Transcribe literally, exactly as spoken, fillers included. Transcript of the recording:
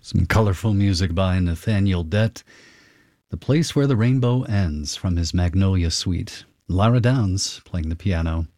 Some colorful music by Nathaniel Dett. The Place Where the Rainbow Ends from his Magnolia Suite. Lara Downs playing the piano.